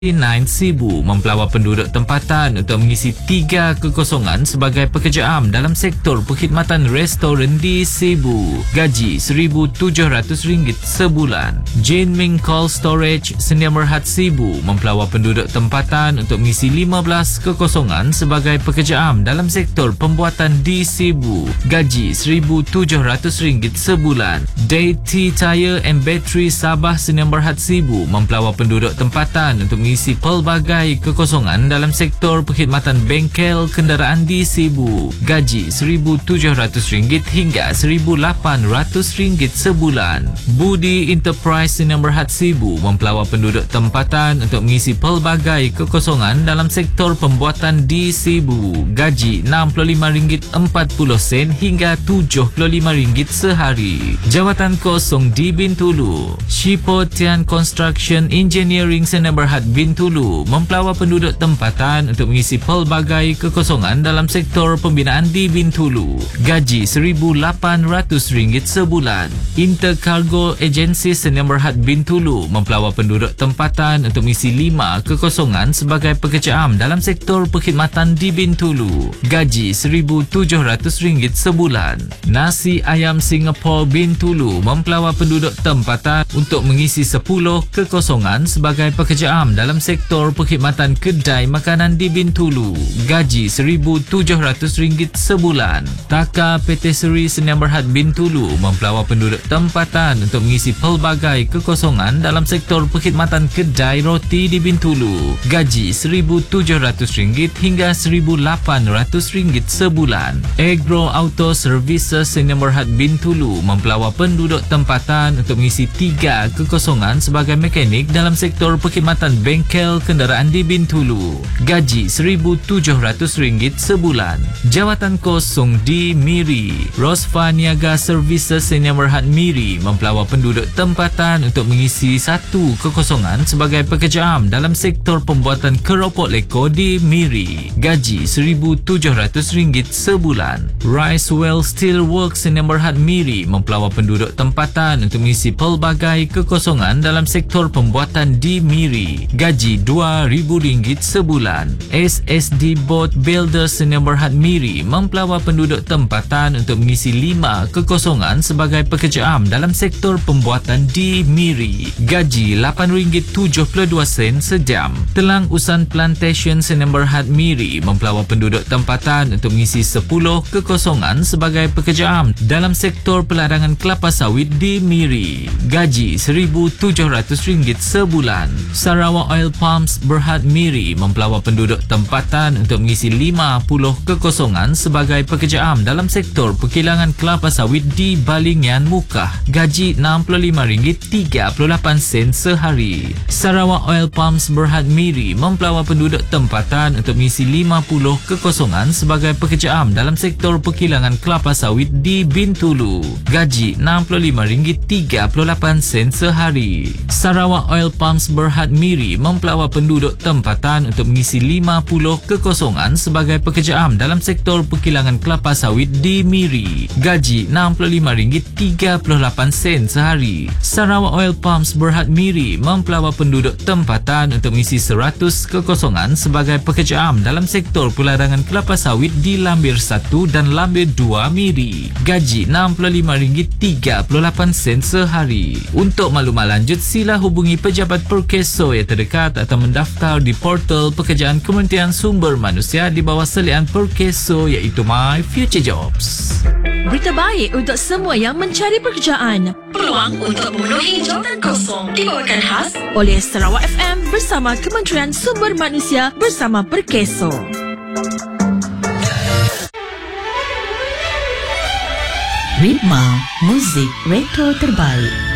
Nine Cebu mempelawa penduduk tempatan untuk mengisi 3 kekosongan sebagai pekerja am dalam sektor perkhidmatan restoran di Cebu. Gaji RM1,700 sebulan. Jane Ming Cold Storage, Senia Merhad Cebu mempelawa penduduk tempatan untuk mengisi 15 kekosongan sebagai pekerja am dalam sektor pembuatan di Cebu. Gaji RM1,700 sebulan. Day Tea Tire and Battery Sabah, Senia Merhad Cebu mempelawa penduduk tempatan untuk mengisi pelbagai kekosongan dalam sektor perkhidmatan bengkel kenderaan di Cebu. Gaji RM1,700 hingga RM1,800 sebulan. Budi Enterprise Senia Merhad Cebu mempelawa penduduk tempatan untuk mengisi pelbagai kekosongan dalam sektor pembuatan di Cebu. Gaji RM65.40 hingga RM75 sehari. Jawatan kosong di Bintulu. Shipo Tian Construction Engineering Senia Merhad Bintulu mempelawa penduduk tempatan untuk mengisi pelbagai kekosongan dalam sektor pembinaan di Bintulu. Gaji RM1,800 sebulan. Intercargo Agency Senia Merhad Bintulu mempelawa penduduk tempatan untuk mengisi 5 kekosongan sebagai pekerja am dalam sektor perkhidmatan di Bintulu. Gaji RM1,700 sebulan. Nasi Ayam Singapore Bintulu mempelawa penduduk tempatan untuk mengisi 10 kekosongan sebagai pekerja am dalam sektor perkhidmatan kedai makanan di Bintulu. Gaji RM1,700 sebulan. Taka Patisserie Senia Merhad Bintulu mempelawa penduduk tempatan untuk mengisi pelbagai kekosongan dalam sektor perkhidmatan kedai roti di Bintulu. Gaji RM1,700 hingga RM1,800 sebulan. Agro Auto Services Senia Merhad Bintulu mempelawa penduduk tempatan untuk mengisi 3 kekosongan sebagai mekanik dalam sektor perkhidmatan bengkel kenderaan di Bintulu. Gaji RM1,700 sebulan. Jawatan kosong di Miri. Rosfa Niaga Services Senia Merhad Miri mempelawa penduduk tempatan untuk mengisi 1 kekosongan sebagai pekerja am dalam sektor pembuatan keropok leko di Miri. Gaji RM1,700 sebulan. Rice Well Steel Works Senia Merhad Miri mempelawa penduduk tempatan untuk mengisi pelbagai kekosongan dalam sektor pembuatan di Miri. Gaji RM2,000 sebulan. SSD Boat Builders Senia Merhad Miri mempelawa penduduk tempatan untuk mengisi 5 kekosongan sebagai pekerja am dalam sektor pembuatan di Miri. Gaji RM8.72 sejam. Telang Usan Plantation Senia Merhad Miri mempelawa penduduk tempatan untuk mengisi 10 kekosongan sebagai pekerja am dalam sektor pelarangan kelapa sawit di Miri. Gaji RM1,700 sebulan. Sarawak Oil Palms Berhad Miri mempelawa penduduk tempatan untuk mengisi 50 kekosongan sebagai pekerja am dalam sektor perkilangan kelapa sawit di Balingian Mukah. Gaji RM65.38 sehari. Sarawak Oil Palms Berhad Miri mempelawa penduduk tempatan untuk mengisi 50 kekosongan sebagai pekerja am dalam sektor perkilangan kelapa sawit di Bintulu. Gaji RM65.38 sehari. Sarawak Oil Palms Berhad Miri mempelawa penduduk tempatan untuk mengisi 50 kekosongan sebagai pekerja am dalam sektor perkilangan kelapa sawit di Miri. Gaji RM65.38 sehari. Sarawak Oil Palms Berhad Miri mempelawa penduduk tempatan untuk mengisi 100 kekosongan sebagai pekerja am dalam sektor pelarangan kelapa sawit di Lambir 1 dan Lambir 2 Miri. Gaji RM65.38 sehari. Untuk maklumat lanjut, sila hubungi pejabat Perkeso yang terdekat atau mendaftar di portal pekerjaan Kementerian Sumber Manusia di bawah selian Perkeso iaitu My Future Jobs. Berita baik untuk semua yang mencari pekerjaan. Peluang untuk memenuhi jawatan kosong dibawakan khas oleh Sarawak FM bersama Kementerian Sumber Manusia bersama Perkeso. Ritma muzik retro terbaik.